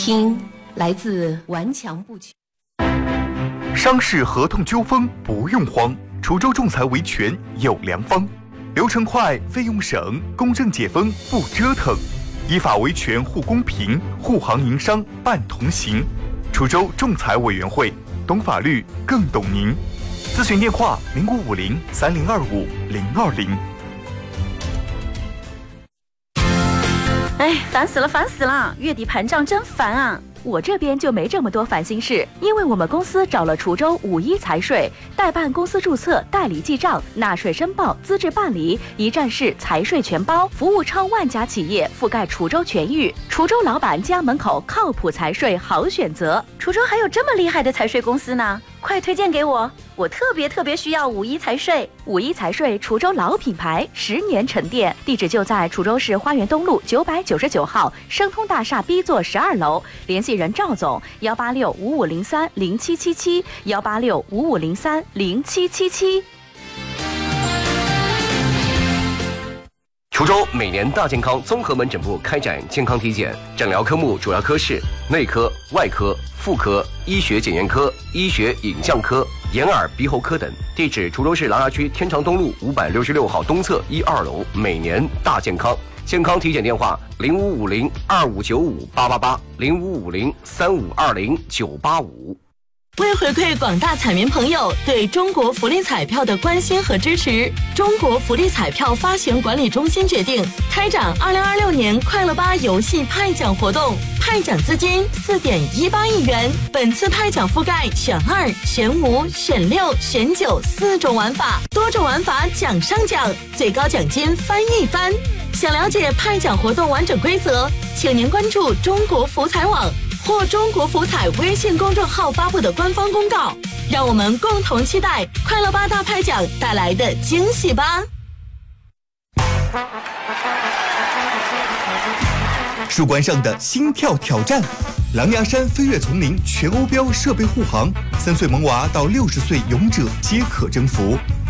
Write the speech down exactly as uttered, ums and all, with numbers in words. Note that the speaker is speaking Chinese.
听，来自顽强不屈。 商事合同纠纷不用慌，滁州仲裁维权有良方，流程快，费用省，公正解纷不折腾，依法维权护公平，护行营商伴同行。滁州仲裁委员会，懂法律更懂您。咨询电话零五五零三零二五零二零。 哎，烦死了，烦死了！月底盘账真烦啊！我这边就没这么多烦心事，因为我们公司找了滁州五一财税，代办公司注册、代理记账、纳税申报、资质办理，一站式财税全包，服务超万家企业，覆盖滁州全域。滁州老板家门口靠谱财税好选择。滁州还有这么厉害的财税公司呢？快推荐给我！我特别特别需要五一财税。五一财税滁州老品牌，十年沉淀，地址就在滁州市花园东路九百九十九号生通大厦 B 座十二楼，联系人赵总：幺八六五五零三零七七七，幺八六五五零三零七七七。 滁州每年大健康综合门诊部开展健康体检，诊疗科目主要科室内科、外科、妇科、医学检验科、医学影像科、眼耳鼻喉科等。地址：滁州市琅琊区天长东路五百六十六号东侧一二楼。每年大健康，健康体检电话零五五零二五九五八八八零五五零三五二零九八五。 为回馈广大彩民朋友对中国福利彩票的关心和支持，中国福利彩票发行管理中心决定开展二零二六年快乐吧游戏派奖活动，派奖资金四点一八亿元。本次派奖覆盖选二、选五、选六、选九四种玩法，多种玩法奖上奖，最高奖金翻一番。想了解派奖活动完整规则，请您关注中国福彩网或中国福彩微信公众号发布的官方公告，让我们共同期待快乐吧大派奖带来的惊喜吧！ 树冠上的心跳挑战，狼牙山飞跃丛林全欧标设备护航，三岁萌娃到六十岁勇者皆可征服。